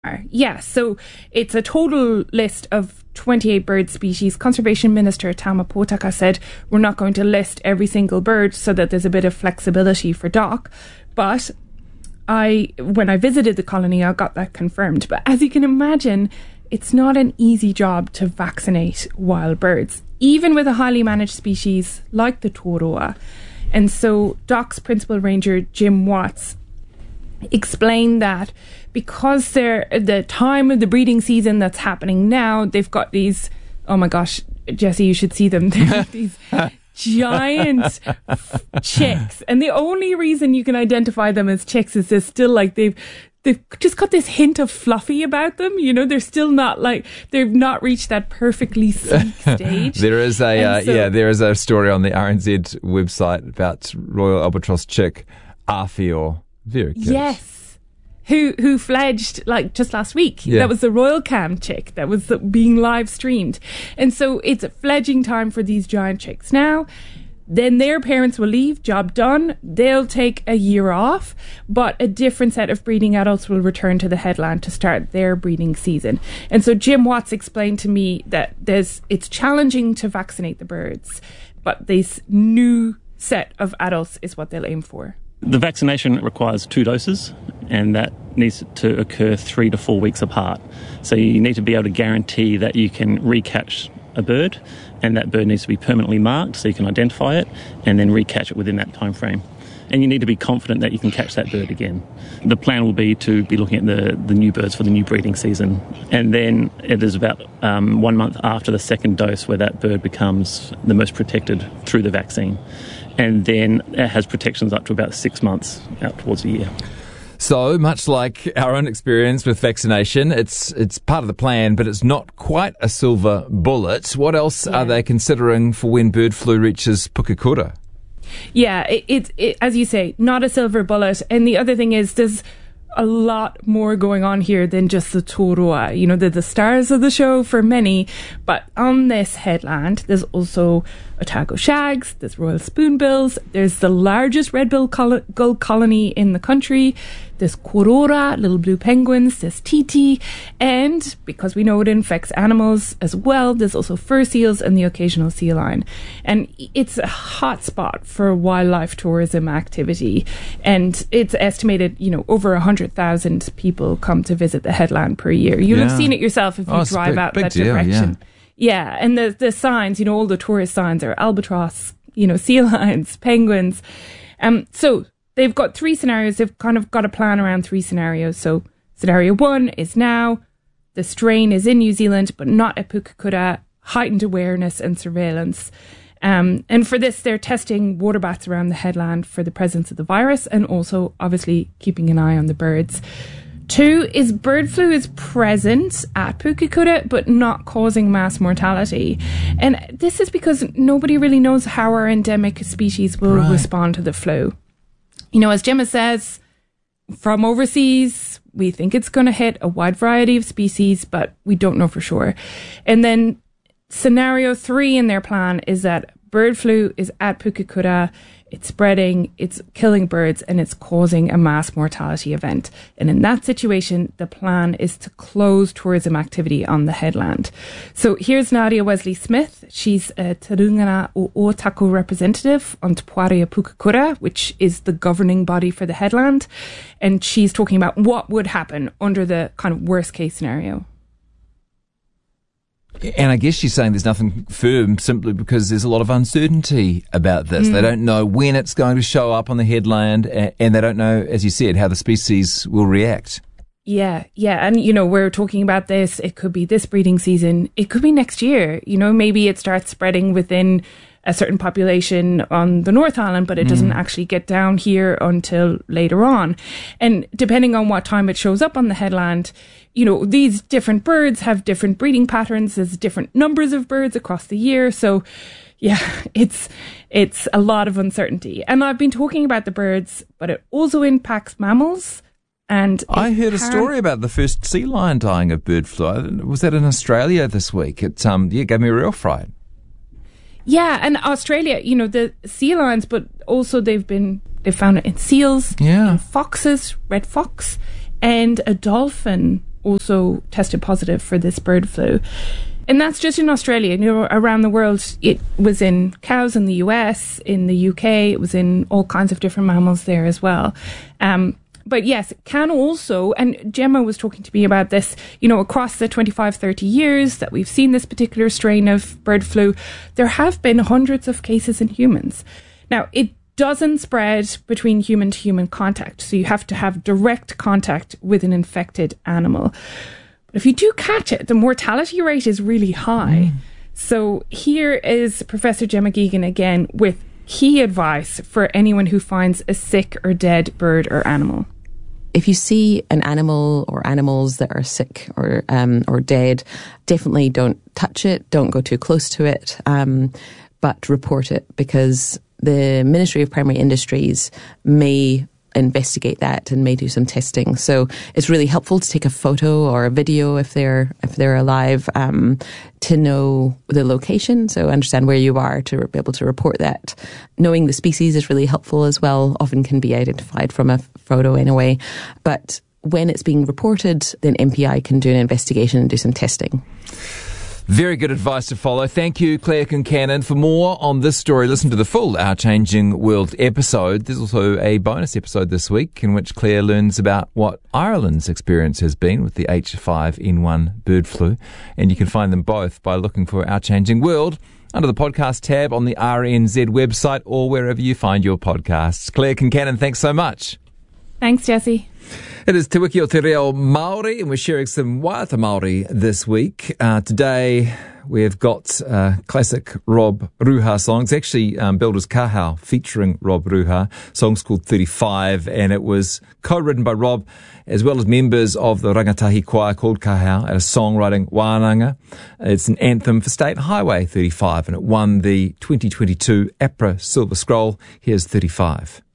Yeah, so it's a total list of 28 bird species. Conservation Minister Tama Potaka said we're not going to list every single bird so that there's a bit of flexibility for DOC. But when I visited the colony, I got that confirmed. But as you can imagine, it's not an easy job to vaccinate wild birds, even with a highly managed species like the toroa. And so DOC's principal ranger, Jim Watts, explained that because they're the time of the breeding season that's happening now, they've got these, oh my gosh, Jesse, you should see them. They're these giant chicks. And the only reason you can identify them as chicks is they're still like they've just got this hint of fluffy about them. You know, they're still not like, they've not reached that perfectly sleek stage. There is a story on the RNZ website about Royal Albatross chick, Arfior. Very good. Yes. Who fledged like just last week. Yeah. That was the Royal Cam chick that was being live streamed. And so it's a fledging time for these giant chicks now. Then their parents will leave, job done. They'll take a year off, but a different set of breeding adults will return to the headland to start their breeding season. And so Jim Watts explained to me that it's challenging to vaccinate the birds, but this new set of adults is what they'll aim for. The vaccination requires 2 doses, and that needs to occur 3 to 4 weeks apart. So you need to be able to guarantee that you can recatch a bird, and that bird needs to be permanently marked so you can identify it and then recatch it within that time frame. And you need to be confident that you can catch that bird again. The plan will be to be looking at the new birds for the new breeding season. And then it is about 1 month after the second dose where that bird becomes the most protected through the vaccine. And then it has protections up to about 6 months out towards a year. So, much like our own experience with vaccination, it's part of the plan, but it's not quite a silver bullet. What else are they considering for when bird flu reaches Pukekura? Yeah, it's as you say, not a silver bullet. And the other thing is there's a lot more going on here than just the toroa. You know, they're the stars of the show for many, but on this headland, there's also Otago shags, there's royal spoonbills, there's the largest red-billed gull colony in the country, there's korora, little blue penguins, there's titi, and because we know it infects animals as well, there's also fur seals and the occasional sea lion. And it's a hot spot for wildlife tourism activity, and it's estimated, you know, over 100,000 people come to visit the headland per year. You'll have seen it yourself if you drive out that direction. Yeah, and the signs, you know, all the tourist signs are albatross, you know, sea lions, penguins. So they've got 3 scenarios. They've kind of got a plan around 3 scenarios. So scenario 1 is now the strain is in New Zealand, but not at Pukekura, heightened awareness and surveillance. And for this, they're testing water bats around the headland for the presence of the virus and also obviously keeping an eye on the birds. 2 is bird flu is present at Pukekura, but not causing mass mortality. And this is because nobody really knows how our endemic species will respond to the flu. You know, as Gemma says, from overseas, we think it's going to hit a wide variety of species, but we don't know for sure. And then scenario 3 in their plan is that bird flu is at Pukekura, it's spreading, it's killing birds, and it's causing a mass mortality event. And in that situation, the plan is to close tourism activity on the headland. So here's Nadia Wesley-Smith. She's a Tarungana o Ōtako representative on Te Puarea Pukekura, which is the governing body for the headland. And she's talking about what would happen under the kind of worst case scenario. And I guess she's saying there's nothing firm simply because there's a lot of uncertainty about this. They don't know when it's going to show up on the headland, and they don't know, as you said, how the species will react. Yeah. And, you know, we're talking about this. It could be this breeding season. It could be next year. You know, maybe it starts spreading within a certain population on the North Island, but it doesn't actually get down here until later on. And depending on what time it shows up on the headland, you know, these different birds have different breeding patterns. There's different numbers of birds across the year. So, yeah, it's a lot of uncertainty. And I've been talking about the birds, but it also impacts mammals. And I heard a story about the first sea lion dying of bird flu. Was that in Australia this week? It gave me a real fright. Yeah, and Australia, you know, the sea lions, but also they've found it in seals, in foxes, red fox, and a dolphin also tested positive for this bird flu. And that's just in Australia. Around the world, it was in cows in the US, in the UK, it was in all kinds of different mammals there as well. But yes, it can also, and Gemma was talking to me about this, across the 25, 30 years that we've seen this particular strain of bird flu, there have been hundreds of cases in humans. Now, it doesn't spread between human to human contact, so you have to have direct contact with an infected animal. But if you do catch it, the mortality rate is really high. So here is Professor Gemma Geoghegan again with key advice for anyone who finds a sick or dead bird or animal. If you see an animal or animals that are sick or dead, definitely don't touch it, don't go too close to it, but report it, because the Ministry of Primary Industries may investigate that and may do some testing. So it's really helpful to take a photo or a video if they're alive, to know the location, so understand where you are to be able to report that. Knowing the species is really helpful as well, often can be identified from a photo anyway. But when it's being reported, then MPI can do an investigation and do some testing. Very good advice to follow. Thank you, Claire Concannon. For more on this story, listen to the full Our Changing World episode. There's also a bonus episode this week in which Claire learns about what Ireland's experience has been with the H5N1 bird flu. And you can find them both by looking for Our Changing World under the podcast tab on the RNZ website or wherever you find your podcasts. Claire Concannon, thanks so much. Thanks, Jesse. It is Te Wiki o Te Reo Māori, and we're sharing some waiata Māori this week. Today, we've got a classic Rob Ruha song. It's actually Builders Kahau featuring Rob Ruha. Song's called 35, and it was co-written by Rob, as well as members of the rangatahi choir called Kahau at a songwriting wānanga. It's an anthem for State Highway 35, and it won the 2022 APRA Silver Scroll. Here's 35.